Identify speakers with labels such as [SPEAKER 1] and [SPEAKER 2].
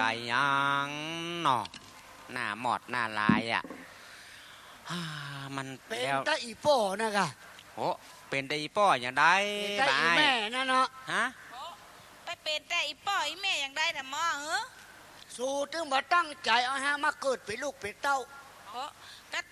[SPEAKER 1] ได้ยังเนาะหน้าหมอดหน้าลายอ่ะมัน
[SPEAKER 2] เป็น
[SPEAKER 1] แล้ว
[SPEAKER 2] ตาอีโป้นะกะ
[SPEAKER 1] โอ้เป็นได้อีป้ออย่างได้
[SPEAKER 2] เป็นตาอีแม่นะเนาะ
[SPEAKER 1] ฮะ
[SPEAKER 3] ไปเป็นแต่อีป่ออีแม่ยังได้แต่หมอเหรอ
[SPEAKER 2] สู้ถึงมาตั้งใจเอาฮะมาเกิดเป็นลูกเป็นเต้า
[SPEAKER 3] โอ้ก็